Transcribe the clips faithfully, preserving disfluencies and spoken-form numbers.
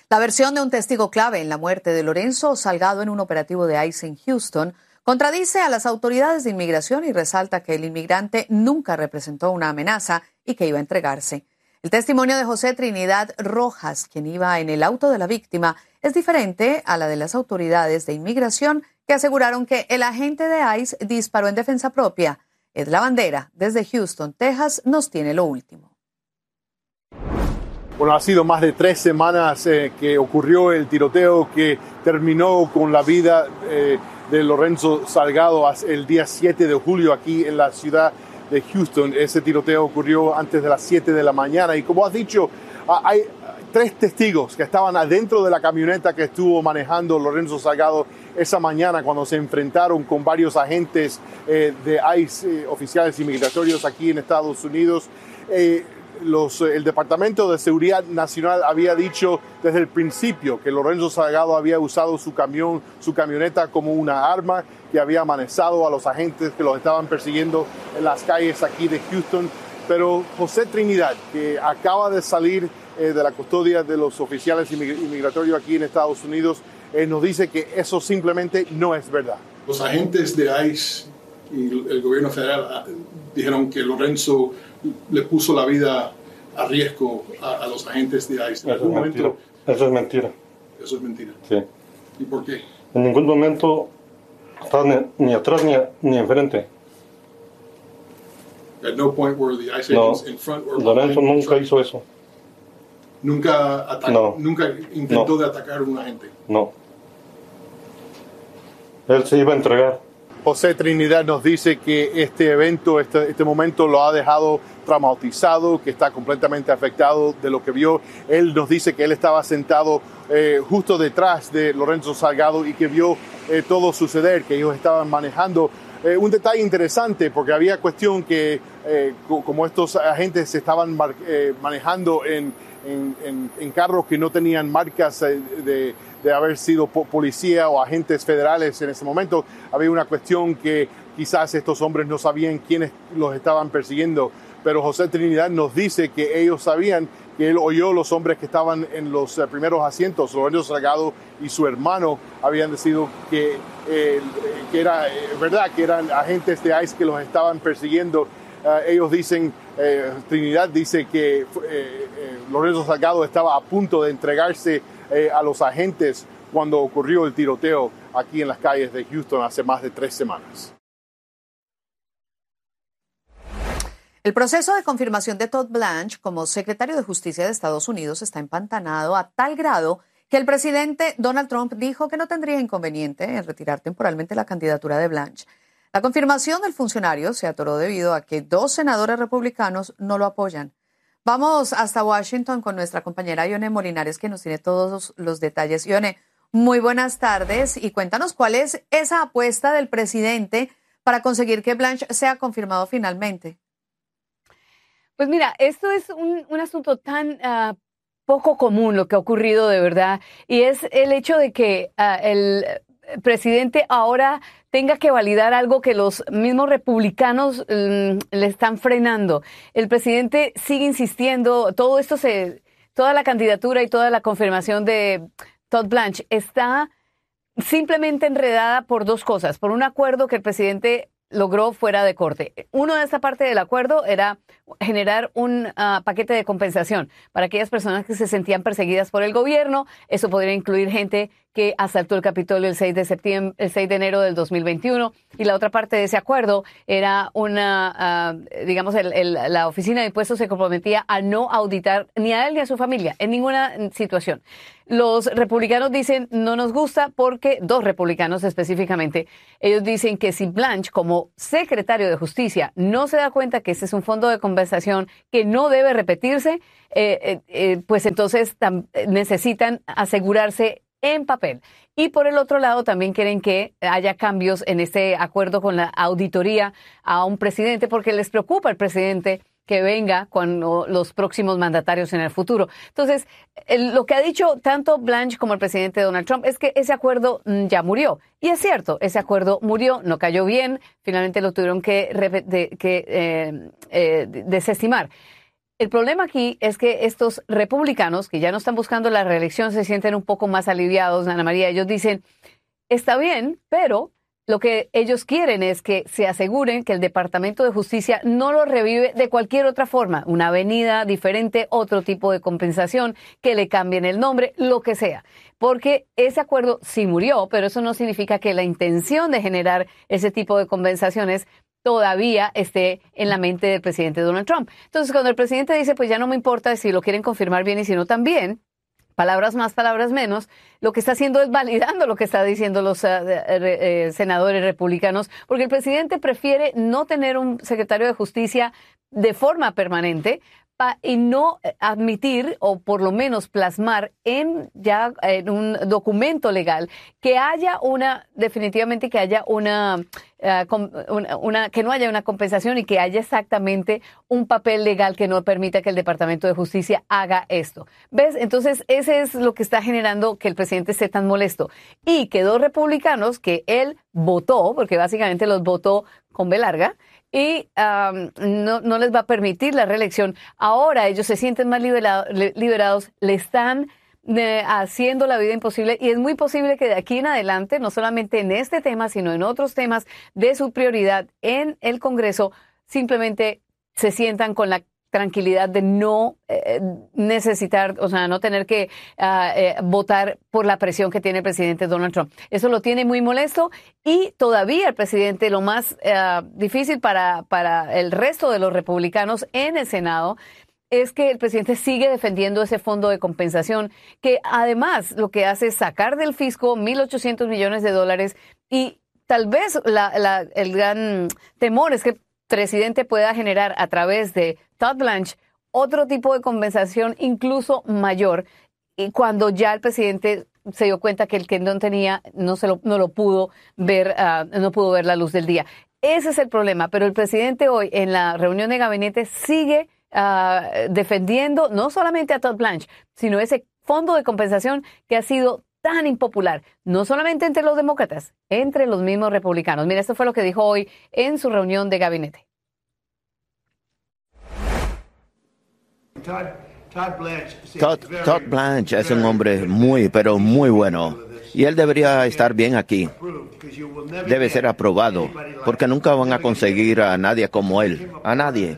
La versión de un testigo clave en la muerte de Lorenzo Salgado en un operativo de ICE en Houston contradice a las autoridades de inmigración y resalta que el inmigrante nunca representó una amenaza y que iba a entregarse. El testimonio de José Trinidad Rojas, quien iba en el auto de la víctima, es diferente a la de las autoridades de inmigración que aseguraron que el agente de ICE disparó en defensa propia. Ed Lavandera, desde Houston, Texas, nos tiene lo último. Bueno, ha sido más de tres semanas eh, que ocurrió el tiroteo que terminó con la vida eh, de Lorenzo Salgado el día siete de julio aquí en la ciudad de Houston. Ese tiroteo ocurrió antes de las siete de la mañana y como has dicho, hay tres testigos que estaban adentro de la camioneta que estuvo manejando Lorenzo Salgado esa mañana cuando se enfrentaron con varios agentes eh, de ICE, eh, oficiales inmigratorios aquí en Estados Unidos. Eh, Los, el Departamento de Seguridad Nacional había dicho desde el principio que Lorenzo Salgado había usado su camión, su camioneta como una arma, que había amenazado a los agentes que los estaban persiguiendo en las calles aquí de Houston. Pero José Trinidad, que acaba de salir eh, de la custodia de los oficiales inmigratorios aquí en Estados Unidos, eh, nos dice que eso simplemente no es verdad. Los agentes de ICE y el gobierno federal dijeron que Lorenzo le puso la vida a riesgo a, a los agentes de ICE. ¿En algún momento? Eso es mentira. Eso es mentira. Sí. ¿Y por qué? En ningún momento estaba ni, ni atrás ni, ni enfrente. At no point were the ICE No, agents in front or Lorenzo behind nunca hizo eso. Nunca, ata- No. nunca intentó No. de atacar a un agente. No. Él se iba a entregar. José Trinidad nos dice que este evento, este, este momento lo ha dejado traumatizado, que está completamente afectado de lo que vio. Él nos dice que él estaba sentado eh, justo detrás de Lorenzo Salgado y que vio eh, todo suceder, que ellos estaban manejando. Eh, un detalle interesante, porque había cuestión que eh, como estos agentes se estaban mar- eh, manejando en, en, en, en carros que no tenían marcas eh, de... de haber sido policía o agentes federales en ese momento, había una cuestión que quizás estos hombres no sabían quiénes los estaban persiguiendo, pero José Trinidad nos dice que ellos sabían, que él oyó los hombres que estaban en los primeros asientos, Lorenzo Salgado y su hermano, habían decidido que, eh, que era eh, verdad, que eran agentes de ICE que los estaban persiguiendo. Uh, ellos dicen, eh, Trinidad dice que eh, eh, Lorenzo Salgado estaba a punto de entregarse eh, a los agentes cuando ocurrió el tiroteo aquí en las calles de Houston hace más de tres semanas. El proceso de confirmación de Todd Blanche como secretario de Justicia de Estados Unidos está empantanado a tal grado que el presidente Donald Trump dijo que no tendría inconveniente en retirar temporalmente la candidatura de Blanche. La confirmación del funcionario se atoró debido a que dos senadores republicanos no lo apoyan. Vamos hasta Washington con nuestra compañera Ione Molinares, que nos tiene todos los detalles. Ione, muy buenas tardes y cuéntanos cuál es esa apuesta del presidente para conseguir que Blanche sea confirmado finalmente. Pues mira, esto es un, un asunto tan uh, poco común lo que ha ocurrido de verdad, y es el hecho de que uh, el presidente ahora tenga que validar algo que los mismos republicanos um, le están frenando. El presidente sigue insistiendo, todo esto se, toda la candidatura y toda la confirmación de Todd Blanche está simplemente enredada por dos cosas, por un acuerdo que el presidente logró fuera de corte. Uno de esta parte del acuerdo era generar un uh, paquete de compensación para aquellas personas que se sentían perseguidas por el gobierno. Eso podría incluir gente que asaltó el Capitolio el seis de septiembre, el seis de enero del dos mil veintiuno. Y la otra parte de ese acuerdo era una, uh, digamos, el, el, la Oficina de Impuestos se comprometía a no auditar ni a él ni a su familia en ninguna situación. Los republicanos dicen no nos gusta porque, dos republicanos específicamente, ellos dicen que si Blanche como secretario de Justicia no se da cuenta que ese es un fondo de compensación que no debe repetirse, eh, eh, eh, pues entonces tam- necesitan asegurarse en papel. Y por el otro lado también quieren que haya cambios en este acuerdo con la auditoría a un presidente porque les preocupa al presidente que venga cuando los próximos mandatarios en el futuro. Entonces, el, lo que ha dicho tanto Blanche como el presidente Donald Trump es que ese acuerdo mm, ya murió. Y es cierto, ese acuerdo murió, no cayó bien, finalmente lo tuvieron que, de, que eh, eh, desestimar. El problema aquí es que estos republicanos, que ya no están buscando la reelección, se sienten un poco más aliviados, Ana María. Ellos dicen, está bien, pero lo que ellos quieren es que se aseguren que el Departamento de Justicia no lo revive de cualquier otra forma, una avenida diferente, otro tipo de compensación, que le cambien el nombre, lo que sea. Porque ese acuerdo sí murió, pero eso no significa que la intención de generar ese tipo de compensaciones todavía esté en la mente del presidente Donald Trump. Entonces, cuando el presidente dice, pues ya no me importa si lo quieren confirmar bien y si no también, palabras más, palabras menos, lo que está haciendo es validando lo que están diciendo los uh, eh, senadores republicanos, porque el presidente prefiere no tener un secretario de justicia de forma permanente pa, y no admitir o por lo menos plasmar en ya en un documento legal que haya una, definitivamente que haya una, uh, com, una, una, que no haya una compensación y que haya exactamente un papel legal que no permita que el Departamento de Justicia haga esto. ¿Ves? Entonces, ese es lo que está generando que el presidente esté tan molesto. Y que dos republicanos que él votó, porque básicamente los votó con B larga, y um, no, no les va a permitir la reelección. Ahora ellos se sienten más liberado, le, liberados, le están eh, haciendo la vida imposible y es muy posible que de aquí en adelante, no solamente en este tema, sino en otros temas de su prioridad en el Congreso, simplemente se sientan con la tranquilidad de no eh, necesitar, o sea, no tener que uh, eh, votar por la presión que tiene el presidente Donald Trump. Eso lo tiene muy molesto y todavía el presidente, lo más uh, difícil para, para el resto de los republicanos en el Senado es que el presidente sigue defendiendo ese fondo de compensación que además lo que hace es sacar del fisco mil ochocientos millones de dólares y tal vez la, la, el gran temor es que el presidente pueda generar a través de Todd Blanche otro tipo de compensación incluso mayor y cuando ya el presidente se dio cuenta que el que no tenía no se lo, no lo pudo ver, uh, no pudo ver la luz del día. Ese es el problema, pero el presidente hoy en la reunión de gabinete sigue uh, defendiendo no solamente a Todd Blanche, sino ese fondo de compensación que ha sido tan impopular, no solamente entre los demócratas, entre los mismos republicanos. Mira, esto fue lo que dijo hoy en su reunión de gabinete. Todd, Todd Blanche es un hombre muy, pero muy bueno. Y él debería estar bien aquí. Debe ser aprobado, porque nunca van a conseguir a nadie como él. A nadie.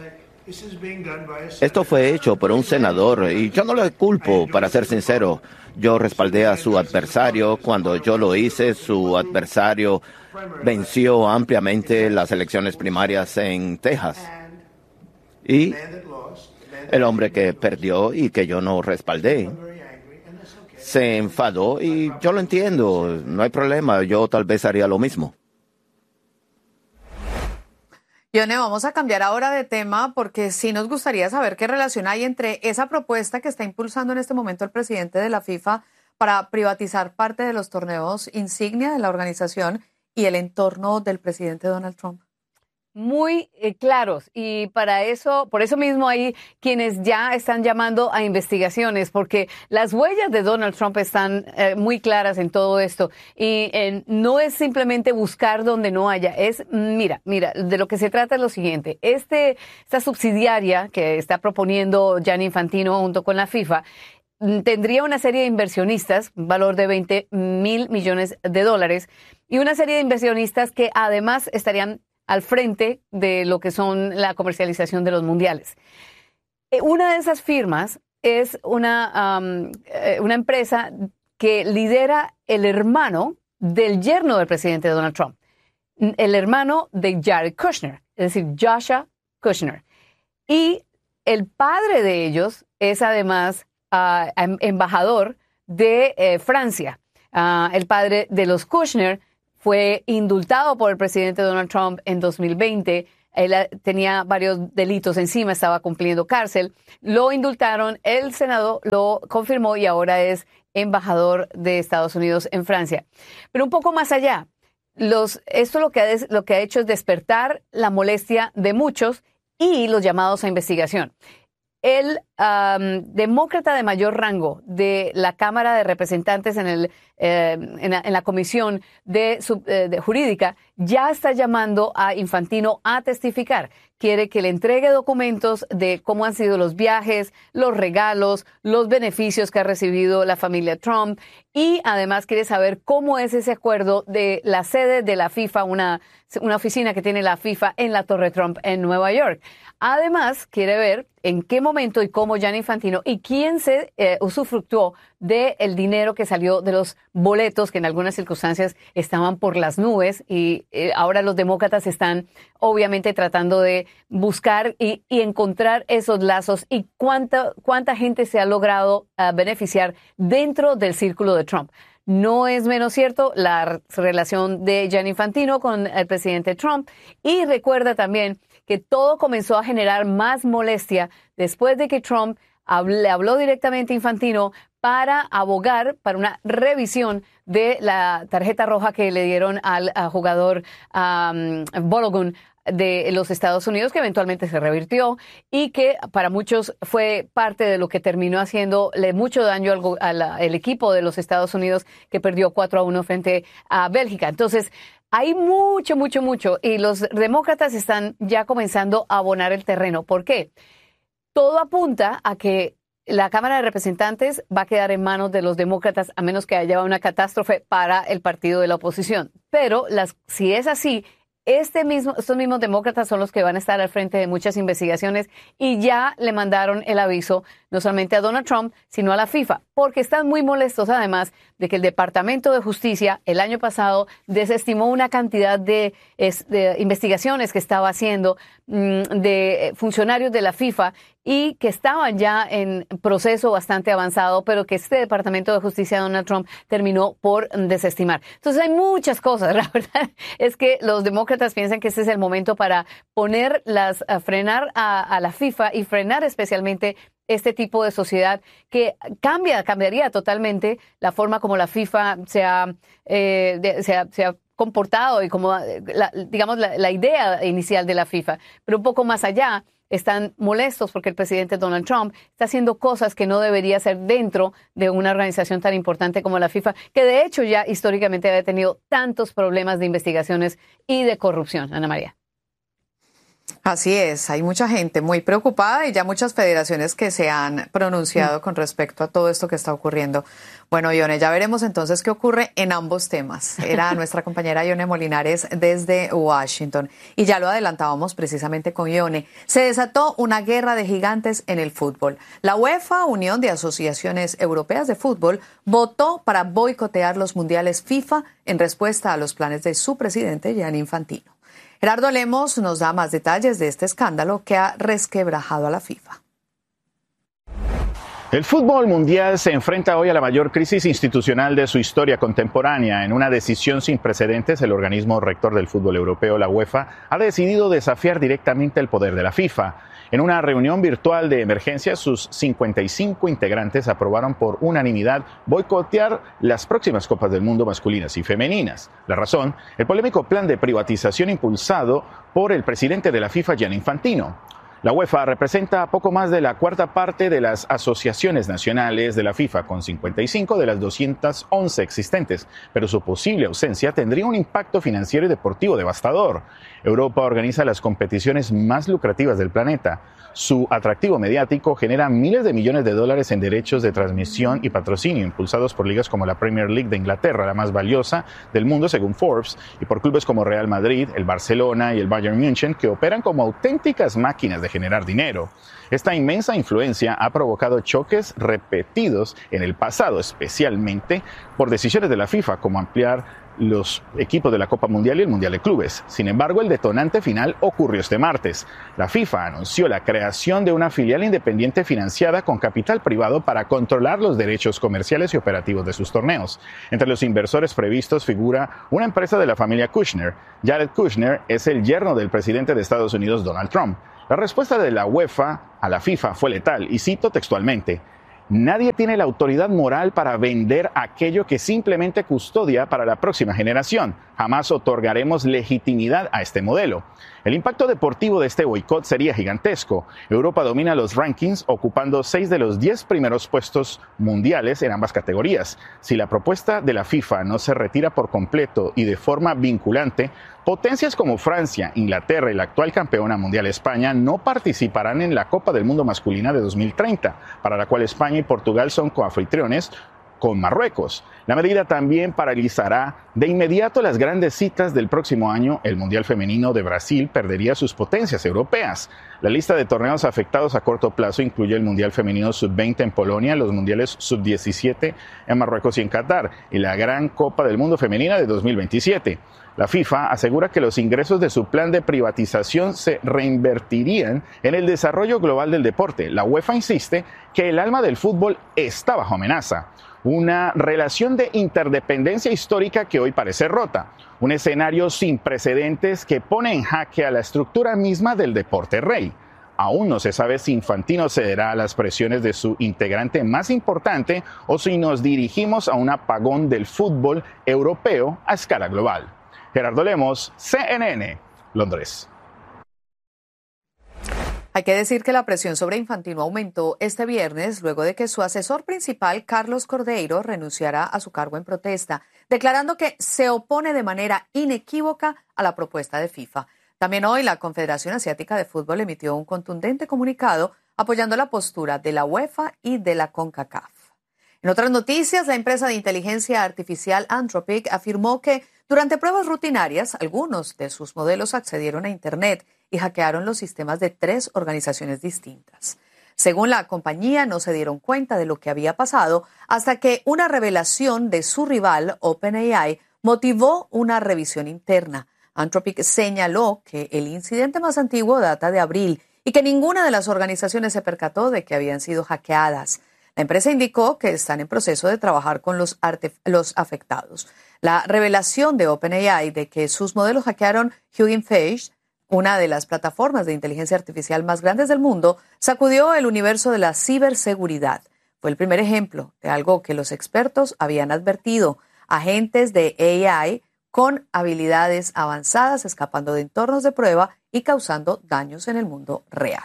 Esto fue hecho por un senador y yo no le culpo, para ser sincero. Yo respaldé a su adversario. Cuando yo lo hice, su adversario venció ampliamente las elecciones primarias en Texas. Y el hombre que perdió y que yo no respaldé se enfadó y yo lo entiendo, no hay problema, yo tal vez haría lo mismo. Yone, vamos a cambiar ahora de tema porque sí nos gustaría saber qué relación hay entre esa propuesta que está impulsando en este momento el presidente de la FIFA para privatizar parte de los torneos insignia de la organización y el entorno del presidente Donald Trump. Muy eh, claros y para eso, por eso mismo hay quienes ya están llamando a investigaciones porque las huellas de Donald Trump están eh, muy claras en todo esto y eh, no es simplemente buscar donde no haya, es mira, mira, de lo que se trata es lo siguiente, este, esta subsidiaria que está proponiendo Gianni Infantino junto con la FIFA tendría una serie de inversionistas, un valor de veinte mil millones de dólares y una serie de inversionistas que además estarían al frente de lo que son la comercialización de los mundiales. Una de esas firmas es una, um, una empresa que lidera el hermano del yerno del presidente Donald Trump, el hermano de Jared Kushner, es decir, Joshua Kushner. Y el padre de ellos es además uh, embajador de eh, Francia. Uh, el padre de los Kushner fue indultado por el presidente Donald Trump en dos mil veinte. Él tenía varios delitos encima, estaba cumpliendo cárcel. Lo indultaron, el Senado lo confirmó y ahora es embajador de Estados Unidos en Francia. Pero un poco más allá, los, esto lo que, ha, lo que ha hecho es despertar la molestia de muchos y los llamados a investigación. El um, demócrata de mayor rango de la Cámara de Representantes en, el, eh, en, la, en la Comisión de, sub, eh, de Jurídica ya está llamando a Infantino a testificar. Quiere que le entregue documentos de cómo han sido los viajes, los regalos, los beneficios que ha recibido la familia Trump y además quiere saber cómo es ese acuerdo de la sede de la FIFA, una, una oficina que tiene la FIFA en la Torre Trump en Nueva York. Además, quiere ver en qué momento y cómo Gianni Infantino y quién se eh, usufructuó del dinero que salió de los boletos que en algunas circunstancias estaban por las nubes y eh, ahora los demócratas están obviamente tratando de buscar y, y encontrar esos lazos y cuánta, cuánta gente se ha logrado uh, beneficiar dentro del círculo de Trump. No es menos cierto la relación de Gianni Infantino con el presidente Trump y recuerda también que todo comenzó a generar más molestia después de que Trump le habló directamente a Infantino para abogar para una revisión de la tarjeta roja que le dieron al, al jugador um, Balogun de los Estados Unidos, que eventualmente se revirtió y que para muchos fue parte de lo que terminó haciéndole mucho daño al, al, al equipo de los Estados Unidos, que perdió cuatro a uno frente a Bélgica. Entonces, hay mucho, mucho, mucho y los demócratas están ya comenzando a abonar el terreno. ¿Por qué? Todo apunta a que la Cámara de Representantes va a quedar en manos de los demócratas a menos que haya una catástrofe para el partido de la oposición. Pero las, si es así, Este mismo, estos mismos demócratas son los que van a estar al frente de muchas investigaciones y ya le mandaron el aviso no solamente a Donald Trump, sino a la FIFA, porque están muy molestos además de que el Departamento de Justicia el año pasado desestimó una cantidad de, de investigaciones que estaba haciendo mmm, de funcionarios de la FIFA y que estaban ya en proceso bastante avanzado, pero que este Departamento de Justicia de Donald Trump terminó por desestimar. Entonces hay muchas cosas. La verdad es que los demócratas piensan que este es el momento para poner las, a frenar a, a la FIFA y frenar especialmente este tipo de sociedad que cambia, cambiaría totalmente la forma como la FIFA se ha, eh, de, se ha, se ha comportado y como, la, digamos, la, la idea inicial de la FIFA. Pero un poco más allá, están molestos porque el presidente Donald Trump está haciendo cosas que no debería hacer dentro de una organización tan importante como la FIFA, que de hecho ya históricamente había tenido tantos problemas de investigaciones y de corrupción. Ana María. Así es, hay mucha gente muy preocupada y ya muchas federaciones que se han pronunciado mm. con respecto a todo esto que está ocurriendo. Bueno, Ione, ya veremos entonces qué ocurre en ambos temas. Era nuestra compañera Ione Molinares desde Washington. Y ya lo adelantábamos precisamente con Ione. Se desató una guerra de gigantes en el fútbol. La UEFA, Unión de Asociaciones Europeas de Fútbol, votó para boicotear los mundiales FIFA en respuesta a los planes de su presidente, Gianni Infantino. Gerardo Lemos nos da más detalles de este escándalo que ha resquebrajado a la FIFA. El fútbol mundial se enfrenta hoy a la mayor crisis institucional de su historia contemporánea. En una decisión sin precedentes, el organismo rector del fútbol europeo, la UEFA, ha decidido desafiar directamente el poder de la FIFA. En una reunión virtual de emergencia, sus cincuenta y cinco integrantes aprobaron por unanimidad boicotear las próximas Copas del Mundo masculinas y femeninas. La razón, el polémico plan de privatización impulsado por el presidente de la FIFA, Gianni Infantino. La UEFA representa poco más de la cuarta parte de las asociaciones nacionales de la FIFA, con cincuenta y cinco de las doscientas once existentes, pero su posible ausencia tendría un impacto financiero y deportivo devastador. Europa organiza las competiciones más lucrativas del planeta. Su atractivo mediático genera miles de millones de dólares en derechos de transmisión y patrocinio, impulsados por ligas como la Premier League de Inglaterra, la más valiosa del mundo según Forbes, y por clubes como Real Madrid, el Barcelona y el Bayern München, que operan como auténticas máquinas de generar dinero. Esta inmensa influencia ha provocado choques repetidos en el pasado, especialmente por decisiones de la FIFA, como ampliar los equipos de la Copa Mundial y el Mundial de Clubes. Sin embargo, el detonante final ocurrió este martes. La FIFA anunció la creación de una filial independiente financiada con capital privado para controlar los derechos comerciales y operativos de sus torneos. Entre los inversores previstos figura una empresa de la familia Kushner. Jared Kushner es el yerno del presidente de Estados Unidos, Donald Trump. La respuesta de la UEFA a la FIFA fue letal, y cito textualmente: Nadie tiene la autoridad moral para vender aquello que simplemente custodia para la próxima generación. Jamás otorgaremos legitimidad a este modelo. El impacto deportivo de este boicot sería gigantesco. Europa domina los rankings, ocupando seis de los diez primeros puestos mundiales en ambas categorías. Si la propuesta de la FIFA no se retira por completo y de forma vinculante, potencias como Francia, Inglaterra y la actual campeona mundial España no participarán en la Copa del Mundo masculina de dos mil treinta, para la cual España y Portugal son coanfitriones con Marruecos. La medida también paralizará de inmediato las grandes citas del próximo año. El Mundial Femenino de Brasil perdería sus potencias europeas. La lista de torneos afectados a corto plazo incluye el Mundial Femenino sub veinte en Polonia, los Mundiales sub diecisiete en Marruecos y en Qatar, y la Gran Copa del Mundo Femenina de dos mil veintisiete. La FIFA asegura que los ingresos de su plan de privatización se reinvertirían en el desarrollo global del deporte. La UEFA insiste que el alma del fútbol está bajo amenaza. Una relación de interdependencia histórica que hoy parece rota. Un escenario sin precedentes que pone en jaque a la estructura misma del deporte rey. Aún no se sabe si Infantino cederá a las presiones de su integrante más importante o si nos dirigimos a un apagón del fútbol europeo a escala global. Gerardo Lemos, C N N, Londres. Hay que decir que la presión sobre Infantino aumentó este viernes luego de que su asesor principal, Carlos Cordeiro, renunciara a su cargo en protesta, declarando que se opone de manera inequívoca a la propuesta de FIFA. También hoy la Confederación Asiática de Fútbol emitió un contundente comunicado apoyando la postura de la UEFA y de la CONCACAF. En otras noticias, la empresa de inteligencia artificial Anthropic afirmó que durante pruebas rutinarias, algunos de sus modelos accedieron a Internet y hackearon los sistemas de tres organizaciones distintas. Según la compañía, no se dieron cuenta de lo que había pasado hasta que una revelación de su rival, OpenAI, motivó una revisión interna. Anthropic señaló que el incidente más antiguo data de abril y que ninguna de las organizaciones se percató de que habían sido hackeadas. La empresa indicó que están en proceso de trabajar con los, los afectados. La revelación de OpenAI de que sus modelos hackearon Hugging Face, una de las plataformas de inteligencia artificial más grandes del mundo, sacudió el universo de la ciberseguridad. Fue el primer ejemplo de algo que los expertos habían advertido: agentes de A I con habilidades avanzadas escapando de entornos de prueba y causando daños en el mundo real.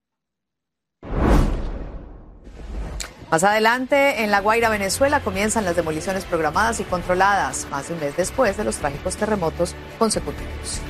Más adelante, en La Guaira, Venezuela, comienzan las demoliciones programadas y controladas, más de un mes después de los trágicos terremotos consecutivos.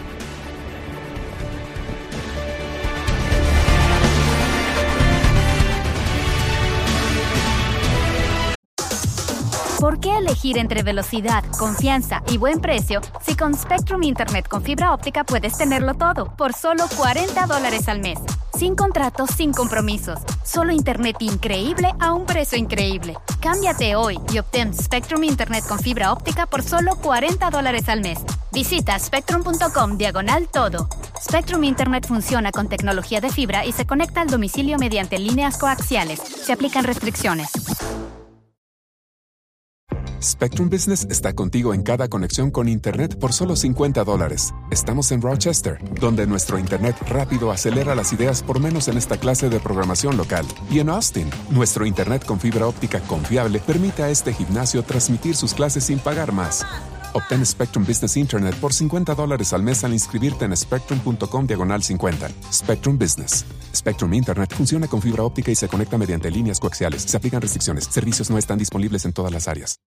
¿Por qué elegir entre velocidad, confianza y buen precio si con Spectrum Internet con fibra óptica puedes tenerlo todo por solo cuarenta dólares al mes? Sin contratos, sin compromisos. Solo Internet increíble a un precio increíble. Cámbiate hoy y obtén Spectrum Internet con fibra óptica por solo cuarenta dólares al mes. Visita spectrum.com diagonal todo. Spectrum Internet funciona con tecnología de fibra y se conecta al domicilio mediante líneas coaxiales. Se aplican restricciones. Spectrum Business está contigo en cada conexión con Internet por solo cincuenta dólares. Estamos en Rochester, donde nuestro Internet rápido acelera las ideas por menos en esta clase de programación local. Y en Austin, nuestro Internet con fibra óptica confiable permite a este gimnasio transmitir sus clases sin pagar más. Obtén Spectrum Business Internet por cincuenta dólares al mes al inscribirte en spectrum.com diagonal cincuenta. Spectrum Business. Spectrum Internet funciona con fibra óptica y se conecta mediante líneas coaxiales. Se aplican restricciones. Servicios no están disponibles en todas las áreas.